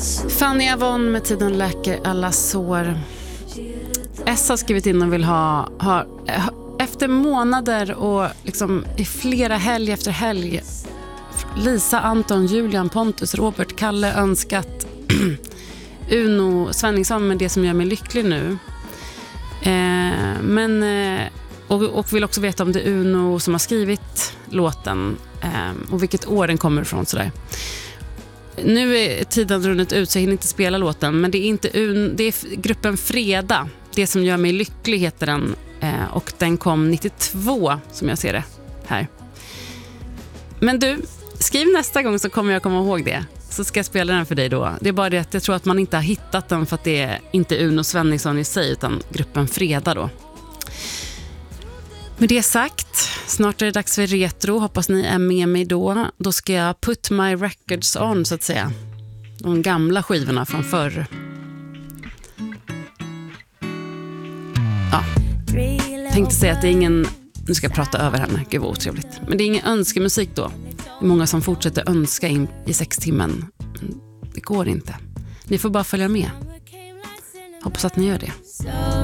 Fanny Avon med Tiden läker alla sår. S har skrivit in och vill ha efter månader och liksom i flera helg efter helg, Lisa, Anton, Julian, Pontus, Robert, Kalle önskat Uno Svenningsson med Det som gör mig lycklig nu. Och vill också veta om det är Uno som har skrivit låten och vilket år den kommer ifrån sådär. Nu är tiden runnit ut så jag hinner inte spela låten, men det är inte det är gruppen Freda. Det som gör mig lycklig heter den, och den kom 92 som jag ser det här. Men du, skriv nästa gång så kommer jag komma ihåg det. Så ska jag spela den för dig då. Det är bara det att jag tror att man inte har hittat den för att det är inte Uno Svenningsson i sig utan gruppen Freda då. Med det sagt, snart är det dags för retro. Hoppas ni är med mig då. Då ska jag put my records on så att säga. De gamla skivorna från förr. Ja. Tänkte säga att det är ingen... Nu ska jag prata över henne. Gud vad otrevligt. Men det är ingen önskemusik då. Det är många som fortsätter önska in i 6 timmen. Men det går inte. Ni får bara följa med. Hoppas att ni gör det.